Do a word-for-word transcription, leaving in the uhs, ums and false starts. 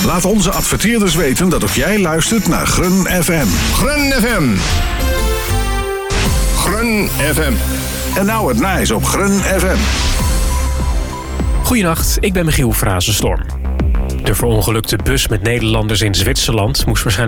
Laat onze adverteerders weten dat ook jij luistert naar Grun F M. Grun F M. Grun F M. En nou het nice op Grun F M. Goedenacht, ik ben Michiel Frazenstorm. De verongelukte bus met Nederlanders in Zwitserland moest waarschijnlijk